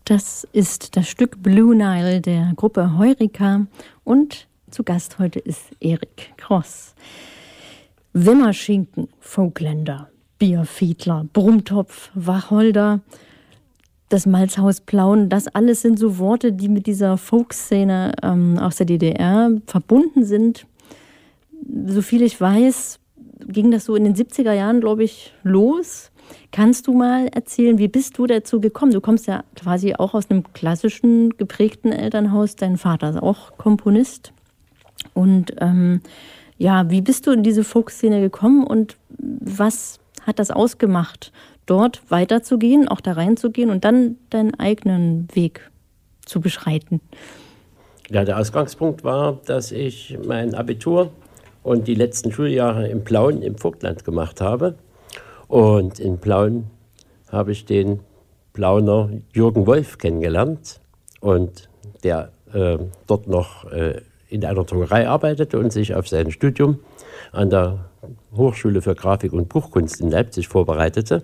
Das ist das Stück Blue Nile der Gruppe Heureka und zu Gast heute ist Erik Kross. Wimmerschinken, Vogtländer, Bierfiedler, Brummtopf, Wacholder, das Malzhaus Plauen, das alles sind so Worte, die mit dieser Folkszene aus der DDR verbunden sind. Soviel ich weiß, ging das so in den 70er Jahren, glaube ich, los. Kannst du mal erzählen, wie bist du dazu gekommen? Du kommst ja quasi auch aus einem klassischen, geprägten Elternhaus. Dein Vater ist auch Komponist. Und wie bist du in diese Folkszene gekommen und was hat das ausgemacht, dort weiterzugehen, auch da reinzugehen und dann deinen eigenen Weg zu beschreiten? Ja, der Ausgangspunkt war, dass ich mein Abitur und die letzten Schuljahre in Plauen im Vogtland gemacht habe. Und in Plauen habe ich den Plauner Jürgen Wolf kennengelernt und der dort noch in einer Druckerei arbeitete und sich auf sein Studium an der Hochschule für Grafik und Buchkunst in Leipzig vorbereitete.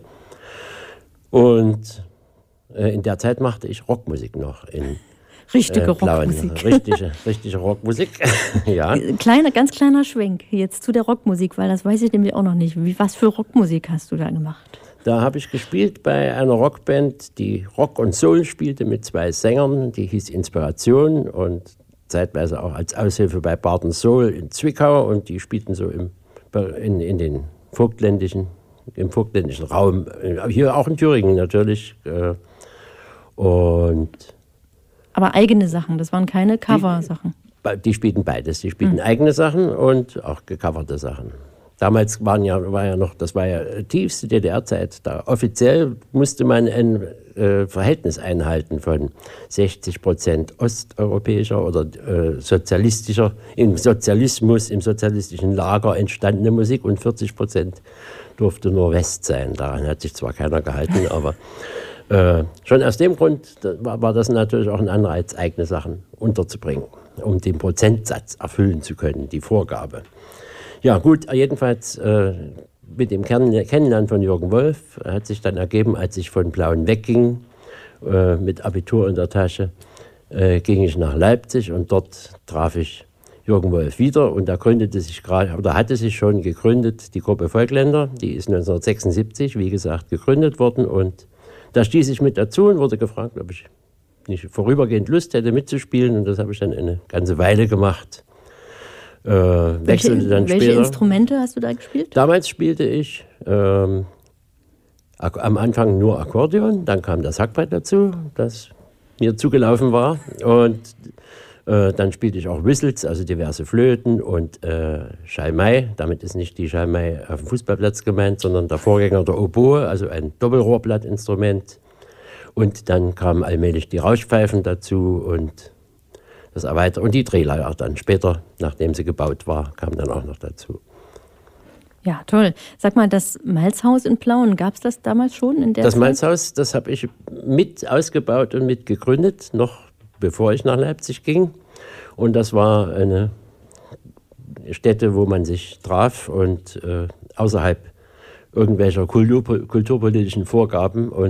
Und in der Zeit machte ich Rockmusik noch in richtige Plauen. Rockmusik. Richtige Rockmusik, ja. Ganz kleiner Schwenk jetzt zu der Rockmusik, weil das weiß ich nämlich auch noch nicht. Was für Rockmusik hast du da gemacht? Da habe ich gespielt bei einer Rockband, die Rock und Soul spielte mit 2 Sängern, die hieß Inspiration und zeitweise auch als Aushilfe bei Bart & Soul in Zwickau und die spielten so im vogtländischen Raum, hier auch in Thüringen natürlich. Aber eigene Sachen, das waren keine Cover-Sachen? Die spielten beides. Die spielten eigene Sachen und auch gecoverte Sachen. Damals war ja tiefste DDR-Zeit. Da offiziell musste man ein Verhältnis einhalten von 60% osteuropäischer oder im sozialistischen Lager entstandene Musik und 40% durfte nur West sein. Daran hat sich zwar keiner gehalten, aber schon aus dem Grund war das natürlich auch ein Anreiz, eigene Sachen unterzubringen, um den Prozentsatz erfüllen zu können, die Vorgabe. Ja gut, jedenfalls mit dem Kennenlernen von Jürgen Wolf hat sich dann ergeben, als ich von Plauen wegging, mit Abitur in der Tasche, ging ich nach Leipzig und dort traf ich Jürgen Wolf wieder und da hatte sich schon gegründet die Gruppe Vogtländer, die ist 1976, wie gesagt, gegründet worden und da stieß ich mit dazu und wurde gefragt, ob ich nicht vorübergehend Lust hätte mitzuspielen und das habe ich dann eine ganze Weile gemacht. Welche Instrumente hast du da gespielt? Damals spielte ich am Anfang nur Akkordeon, dann kam das Hackbrett dazu, das mir zugelaufen war und dann spielte ich auch Whistles, also diverse Flöten und Schalmei. Damit ist nicht die Schalmei auf dem Fußballplatz gemeint, sondern der Vorgänger der Oboe, also ein Doppelrohrblattinstrument. Und dann kamen allmählich die Rauschpfeifen dazu und das Erweitern. Und die Drehleier dann später, nachdem sie gebaut war, kam dann auch noch dazu. Ja, toll. Sag mal, das Malzhaus in Plauen, gab es das damals schon in der Zeit? Das Malzhaus, das habe ich mit ausgebaut und mit gegründet, noch bevor ich nach Leipzig ging. Und das war eine Stätte, wo man sich traf und außerhalb irgendwelcher kulturpolitischen Vorgaben und